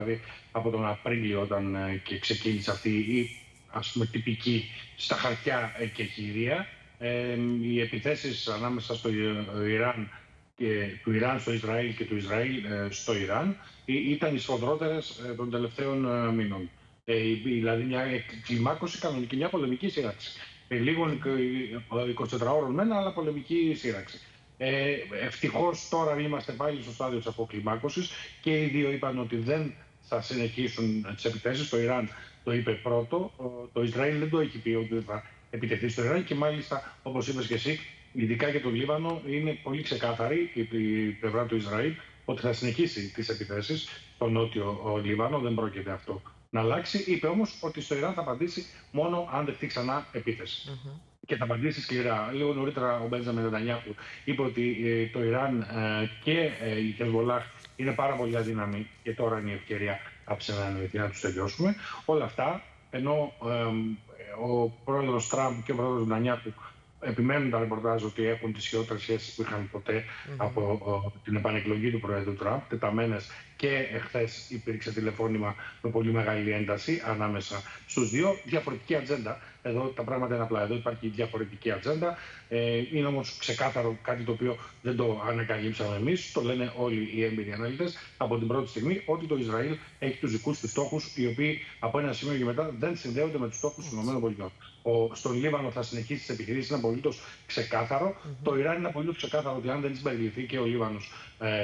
δηλαδή από τον Απρίλιο, όταν και ξεκίνησε αυτή η, ας πούμε, τυπική στα χαρτιά εκεχηρία. Οι επιθέσεις ανάμεσα στο Ιράν του Ιράν στο Ισραήλ και του Ισραήλ στο Ιράν ήταν οι σφοδρότερες των τελευταίων μήνων. Δηλαδή μια κλιμάκωση κανονική, μια πολεμική σύραξη. Λίγο 24 ώρων μένα, αλλά πολεμική σύραξη. Ευτυχώς τώρα είμαστε πάλι στο στάδιο της αποκλιμάκωσης και οι δύο είπαν ότι δεν θα συνεχίσουν τις επιθέσεις. Το Ιράν το είπε πρώτο, το Ισραήλ δεν το έχει πει ότι θα επιτεθεί στο Ιράν και μάλιστα, όπως είπες και εσύ, ειδικά για τον Λίβανο, είναι πολύ ξεκάθαρη η πλευρά του Ισραήλ ότι θα συνεχίσει τις επιθέσεις στο νότιο Λίβανο, δεν πρόκειται αυτό να αλλάξει. Είπε όμως ότι στο Ιράν θα απαντήσει μόνο αν δεχτεί ξανά επίθεση. Και θα απαντήσει σκληρά. Λίγο νωρίτερα ο Μπέντζαμιν Νετανιάχου είπε ότι το Ιράν και η Χεσμολάχ είναι πάρα πολύ αδύναμοι και τώρα είναι η ευκαιρία να τους τελειώσουμε. Όλα αυτά, ενώ ο πρόεδρος Τραμπ και ο πρόεδρος Νετανιάχου επιμένουν τα ρεπορτάζ ότι έχουν τις χειρότερες σχέσεις που είχαν ποτέ από την επανεκλογή του πρόεδρου Τραμπ, τεταμένες, και εχθές υπήρξε τηλεφώνημα με πολύ μεγάλη ένταση ανάμεσα στους δύο. Διαφορετική ατζέντα. Εδώ τα πράγματα είναι απλά. Εδώ υπάρχει διαφορετική ατζέντα. Είναι όμως ξεκάθαρο κάτι το οποίο δεν το ανακαλύψαμε εμείς. Το λένε όλοι οι έμπειροι αναλυτές από την πρώτη στιγμή, ότι το Ισραήλ έχει τους δικούς του στόχους, οι οποίοι από ένα σημείο και μετά δεν συνδέονται με τους στόχους των ΗΠΑ. Στον Λίβανο θα συνεχίσει τις επιχειρήσεις, είναι απολύτως ξεκάθαρο. Το Ιράν είναι απολύτως ξεκάθαρο ότι αν δεν συμπεριληφθεί και ο Λίβανος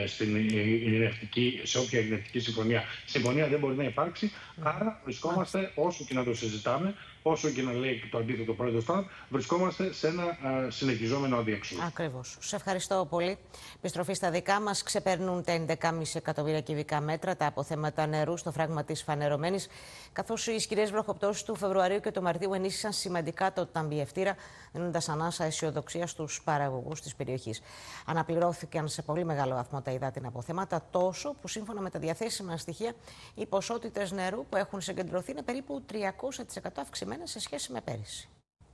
σε όποια ειρηνευτική συμφωνία δεν μπορεί να υπάρξει. Άρα βρισκόμαστε, όσο και να το συζητάμε, όσο και να λέει το αντίθετο πρόεδρος Τραμπ, βρισκόμαστε σε ένα συνεχιζόμενο αδιέξοδο. Ακριβώς. Σε ευχαριστώ πολύ. Επιστροφή στα δικά μας. Ξεπερνούν τα 11,5 εκατομμύρια κυβικά μέτρα τα αποθέματα νερού στο φράγμα της Φανερωμένης, καθώς οι ισχυρές βροχοπτώσεις του Φεβρουαρίου και του Μαρτίου ενίσχυσαν σημαντικά το ταμιευτήρα, δίνοντας ανάσα αισιοδοξία στους παραγωγούς της περιοχής. Αναπληρώθηκαν σε πολύ μεγάλο βαθμό τα υδάτινα αποθέματα, τόσο που σύμφωνα με τα διαθέσιμα στοιχεία, οι ποσότητες νερού που έχουν συγκεντρωθεί είναι περίπου 300% αυξημένες σε σχέση με πέρυσι.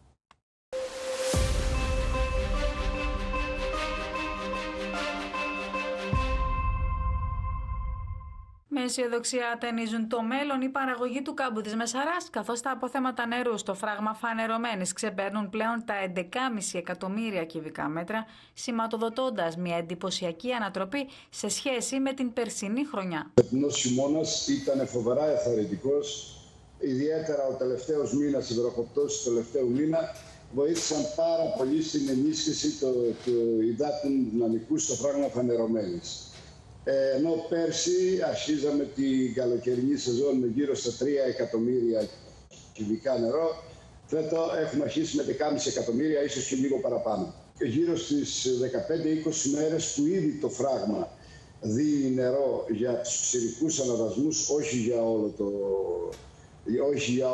Με αισιοδοξία ταινίζουν το μέλλον η παραγωγή του κάμπου της Μεσαράς, καθώς τα αποθέματα νερού στο φράγμα Φανερωμένης ξεπερνούν πλέον τα 11,5 εκατομμύρια κυβικά μέτρα, σηματοδοτώντας μια εντυπωσιακή ανατροπή σε σχέση με την περσινή χρονιά. Ο φετινός χειμώνας ήταν φοβερά εθαρρυντικός, ιδιαίτερα ο τελευταίος μήνας, οι βροχοπτώσεις του τελευταίου μήνα βοήθησαν πάρα πολύ στην ενίσχυση του υδάτινου δυναμικού στο φράγμα Φανερωμένης. Ενώ πέρσι αρχίζαμε την καλοκαιρινή σεζόν με γύρω στα 3 εκατομμύρια κυβικά νερό, φέτος έχουμε αρχίσει με 10,5 εκατομμύρια, ίσως και λίγο παραπάνω. Και γύρω στις 15-20 μέρες που ήδη το φράγμα δίνει νερό για τους ξηρικούς αναδασμούς, όχι για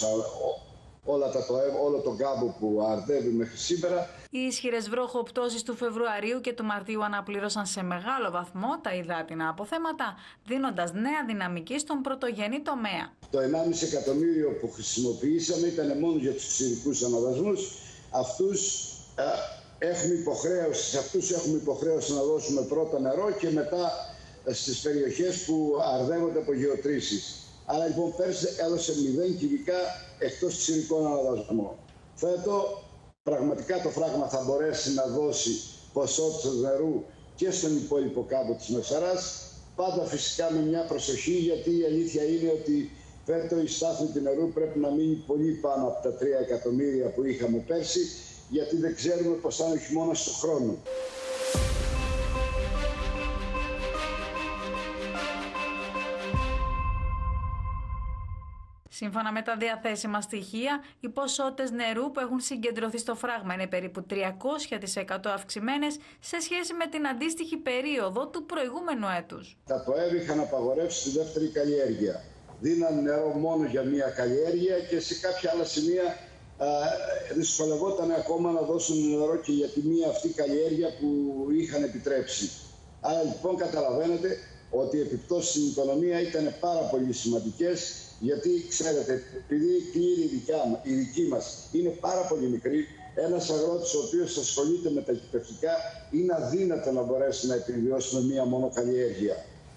όλο τον κάμπο που αρδεύει μέχρι σήμερα. Οι ισχυρές βροχοπτώσεις του Φεβρουαρίου και του Μαρτίου αναπλήρωσαν σε μεγάλο βαθμό τα υδάτινα αποθέματα, δίνοντας νέα δυναμική στον πρωτογενή τομέα. Το 1,5 εκατομμύριο που χρησιμοποιήσαμε ήταν μόνο για τους ξηρικούς αναδασμούς. Σε αυτούς έχουμε υποχρέωση να δώσουμε πρώτα νερό και μετά στις περιοχές που αρδεύονται από γεωτρήσεις. Άρα λοιπόν πέρσι έδωσε 0 κυβικά εκτός ξηρικών αναδασμών. Φέτος πραγματικά το φράγμα θα μπορέσει να δώσει ποσότητες νερού και στον υπόλοιπο κάμπο της Μεσαράς. Πάντα φυσικά με μια προσοχή, γιατί η αλήθεια είναι ότι φέτος η στάθμη του νερού πρέπει να μείνει πολύ πάνω από τα 3 εκατομμύρια που είχαμε πέρσι, γιατί δεν ξέρουμε πώς θα είναι ο χειμώνας του χρόνου. Σύμφωνα με τα διαθέσιμα στοιχεία, οι ποσότητες νερού που έχουν συγκεντρωθεί στο φράγμα είναι περίπου 300% αυξημένες σε σχέση με την αντίστοιχη περίοδο του προηγούμενου έτους. Τα ΠΟΕΒ είχαν απαγορεύσει τη δεύτερη καλλιέργεια. Δίναν νερό μόνο για μία καλλιέργεια και σε κάποια άλλα σημεία δυσκολευόταν ακόμα να δώσουν νερό και για τη μία αυτή καλλιέργεια που είχαν επιτρέψει. Άρα λοιπόν καταλαβαίνετε ότι οι επιπτώσεις στην οικονομία ήταν πάρα πολύ σημαντικές. Γιατί ξέρετε, επειδή η κλήρη η δική μας είναι πάρα πολύ μικρή, ένας αγρότης ο οποίος ασχολείται με τα κυπευτικά είναι αδύνατο να μπορέσει να επιβιώσει με μία μόνο καλλιέργεια.